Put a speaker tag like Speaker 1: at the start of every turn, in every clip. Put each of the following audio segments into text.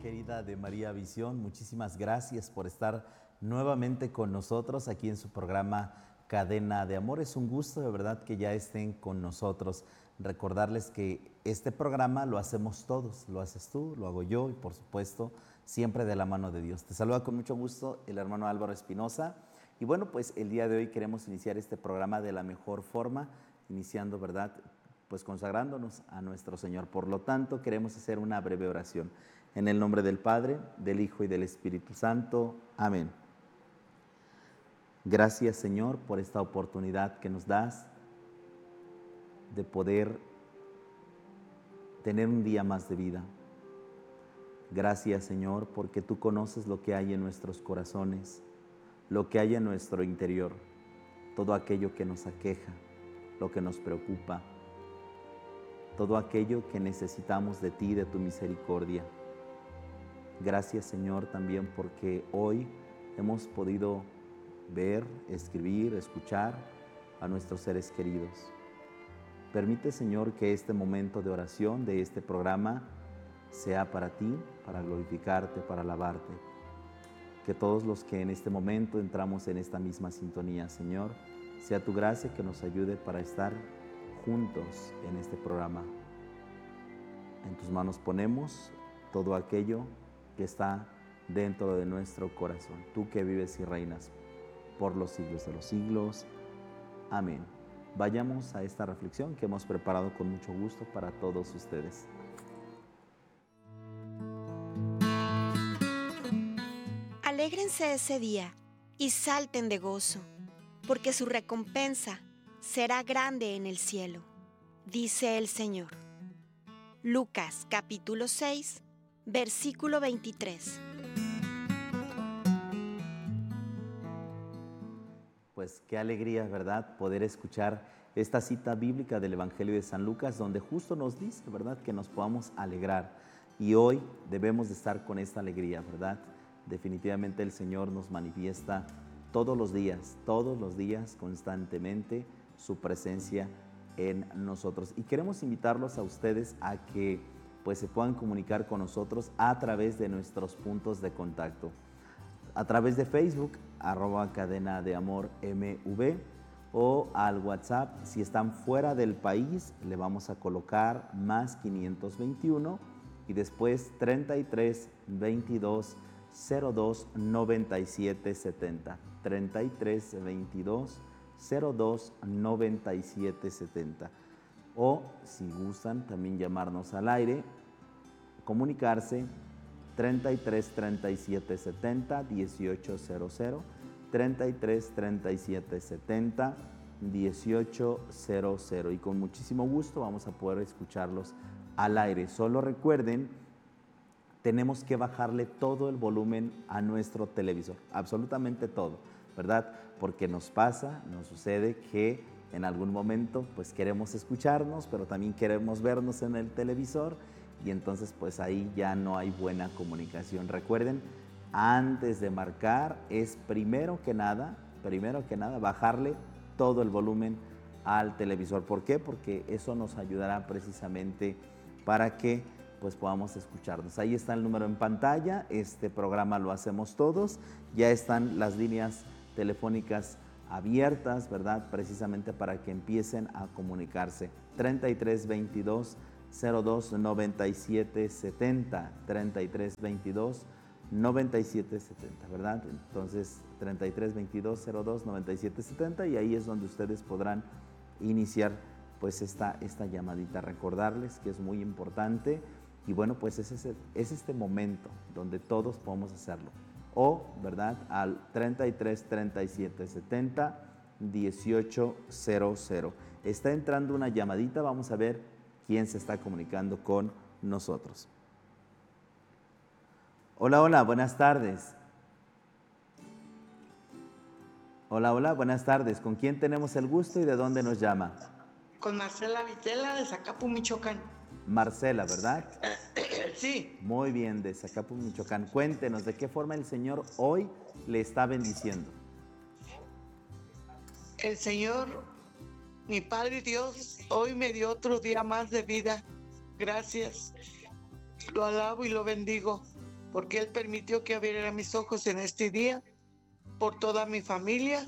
Speaker 1: querida de María Visión, muchísimas gracias por estar nuevamente con nosotros aquí en su programa Cadena de Amor. Es un gusto de verdad que ya estén con nosotros. Recordarles que este programa lo hacemos todos, lo haces tú, lo hago yo y por supuesto siempre de la mano de Dios. Te saluda con mucho gusto el hermano Álvaro Espinosa y bueno, pues el día de hoy queremos iniciar este programa de la mejor forma, iniciando, ¿verdad?, pues consagrándonos a nuestro Señor. Por lo tanto, queremos hacer una breve oración. En el nombre del Padre, del Hijo y del Espíritu Santo. Amén. Gracias, Señor, por esta oportunidad que nos das de poder tener un día más de vida. Gracias, Señor, porque tú conoces lo que hay en nuestros corazones, lo que hay en nuestro interior, todo aquello que nos aqueja, lo que nos preocupa, todo aquello que necesitamos de ti, de tu misericordia. Gracias, Señor, también porque hoy hemos podido ver, escribir, escuchar a nuestros seres queridos. Permite, Señor, que este momento de oración de este programa sea para ti, para glorificarte, para alabarte. Que todos los que en este momento entramos en esta misma sintonía, Señor, sea tu gracia que nos ayude para estar juntos en este programa. En tus manos ponemos todo aquello que está dentro de nuestro corazón. Tú que vives y reinas por los siglos de los siglos. Amén. Vayamos a esta reflexión que hemos preparado con mucho gusto para todos ustedes.
Speaker 2: Alégrense ese día y salten de gozo, porque su recompensa será grande en el cielo, dice el Señor. Lucas capítulo 6, versículo 23.
Speaker 1: Pues qué alegría, ¿verdad?, poder escuchar esta cita bíblica del Evangelio de San Lucas, donde justo nos dice, ¿verdad?, que nos podamos alegrar. Y hoy debemos de estar con esta alegría, ¿verdad? Definitivamente el Señor nos manifiesta todos los días, constantemente, su presencia en nosotros. Y queremos invitarlos a ustedes a que pues se puedan comunicar con nosotros a través de nuestros puntos de contacto. A través de Facebook, @Cadena de Amor MV, o al WhatsApp. Si están fuera del país, le vamos a colocar más 521 y después 33 22 02 97 70. 33 22 02 97 70. O si gustan también llamarnos al aire, comunicarse 33 37 70 1800, 33 37 70 1800, y con muchísimo gusto vamos a poder escucharlos al aire. Solo recuerden, tenemos que bajarle todo el volumen a nuestro televisor, absolutamente todo, ¿verdad? Porque nos sucede que en algún momento pues queremos escucharnos, pero también queremos vernos en el televisor, y entonces pues ahí ya no hay buena comunicación. Recuerden, antes de marcar es primero que nada bajarle todo el volumen al televisor. ¿Por qué? Porque eso nos ayudará precisamente para que pues podamos escucharnos. Ahí está el número en pantalla. Este programa lo hacemos todos. Ya están las líneas telefónicas abiertas, ¿verdad?, precisamente para que empiecen a comunicarse. 33 22 02 97 70, 33 22 97 70, ¿verdad? Entonces 33 22 02 97 70, y ahí es donde ustedes podrán iniciar pues esta llamadita. Recordarles que es muy importante, y bueno, pues es este momento donde todos podemos hacerlo. O, ¿verdad?, al 33 37 70 1800. Está entrando una llamadita, vamos a ver quién se está comunicando con nosotros. Hola, buenas tardes. Hola, buenas tardes. ¿Con quién tenemos el gusto y de dónde nos llama?
Speaker 3: Con Marcela Vitela de Zacapu, Michoacán.
Speaker 1: Marcela, ¿verdad?
Speaker 3: Sí.
Speaker 1: Muy bien, de Zacapu, Michoacán. Cuéntenos, ¿de qué forma el Señor hoy le está bendiciendo?
Speaker 3: El Señor, mi Padre Dios, hoy me dio otro día más de vida. Gracias. Lo alabo y lo bendigo. porque Él permitió que abriera mis ojos en este día, por toda mi familia.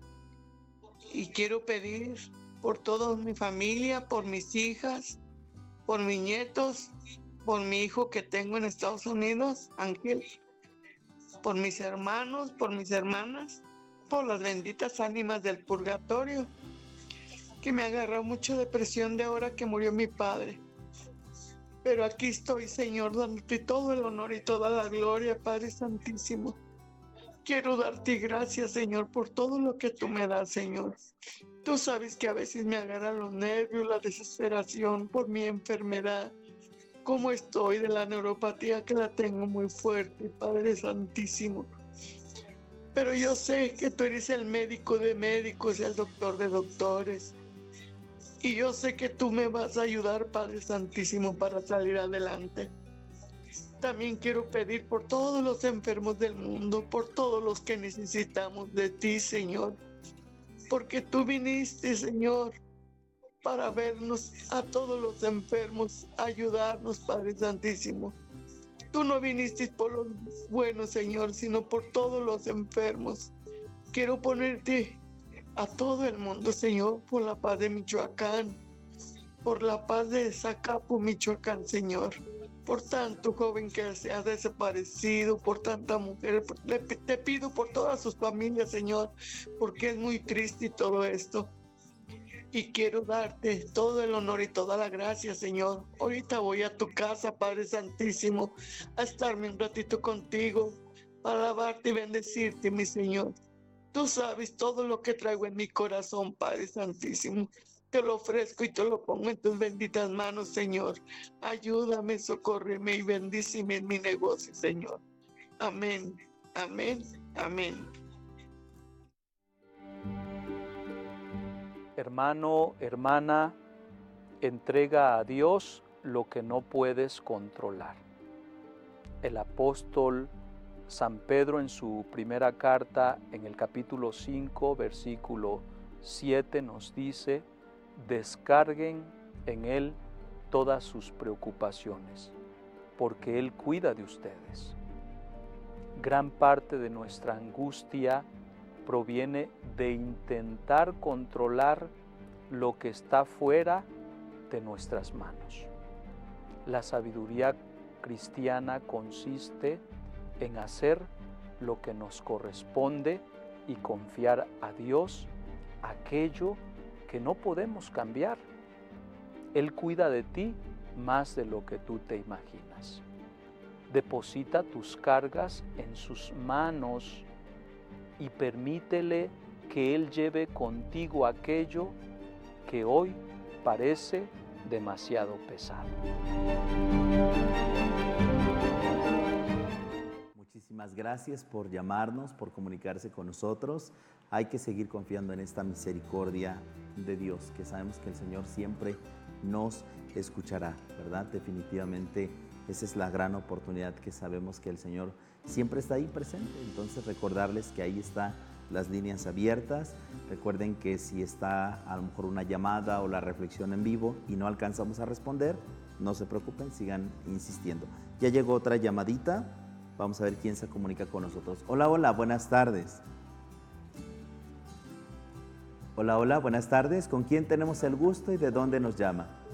Speaker 3: Y quiero pedir por toda mi familia, por mis hijas, por mis nietos, por mi hijo que tengo en Estados Unidos, Ángel, por mis hermanos, por mis hermanas, por las benditas ánimas del purgatorio, que me agarró mucha depresión de ahora que murió mi padre. Pero aquí estoy, Señor, dándote todo el honor y toda la gloria, Padre Santísimo. Quiero darte gracias, Señor, por todo lo que tú me das, Señor. Tú sabes que a veces me agarran los nervios, la desesperación por mi enfermedad. Cómo estoy de la neuropatía, que la tengo muy fuerte, Padre Santísimo. Pero yo sé que tú eres el médico de médicos, el doctor de doctores. Y yo sé que tú me vas a ayudar, Padre Santísimo, para salir adelante. También quiero pedir por todos los enfermos del mundo, por todos los que necesitamos de ti, Señor. Porque tú viniste, Señor, para vernos a todos los enfermos, ayudarnos, Padre Santísimo. Tú no viniste por los buenos, Señor, sino por todos los enfermos. Quiero ponerte a todo el mundo, Señor, por la paz de Michoacán, por la paz de Zacapu, Michoacán, Señor. Por tanto joven que se ha desaparecido, por tanta mujer, te pido por todas sus familias, Señor, porque es muy triste todo esto. Y quiero darte todo el honor y toda la gracia, Señor. Ahorita voy a tu casa, Padre Santísimo, a estarme un ratito contigo, para alabarte y bendecirte, mi Señor. Tú sabes todo lo que traigo en mi corazón, Padre Santísimo. Te lo ofrezco y te lo pongo en tus benditas manos, Señor. Ayúdame, socórreme y bendíceme en mi negocio, Señor. Amén, amén, amén.
Speaker 4: Hermano, hermana, entrega a Dios lo que no puedes controlar. El apóstol San Pedro en su primera carta, en el capítulo 5, versículo 7, nos dice: descarguen en Él todas sus preocupaciones, porque Él cuida de ustedes. Gran parte de nuestra angustia proviene de intentar controlar lo que está fuera de nuestras manos. La sabiduría cristiana consiste en hacer lo que nos corresponde y confiar a Dios aquello que no podemos cambiar. Él cuida de ti más de lo que tú te imaginas. Deposita tus cargas en sus manos y permítele que Él lleve contigo aquello que hoy parece demasiado pesado.
Speaker 1: Muchísimas gracias por llamarnos, por comunicarse con nosotros. Hay que seguir confiando en esta misericordia de Dios, que sabemos que el Señor siempre nos escuchará, ¿verdad? Definitivamente esa es la gran oportunidad, que sabemos que el Señor siempre está ahí presente. Entonces recordarles que ahí están las líneas abiertas. Recuerden que si está a lo mejor una llamada o la reflexión en vivo y no alcanzamos a responder, no se preocupen, sigan insistiendo. Ya llegó otra llamadita. Vamos a ver quién se comunica con nosotros. Hola, hola, buenas tardes. Hola, hola, buenas tardes. ¿Con quién tenemos el gusto y de dónde nos llama?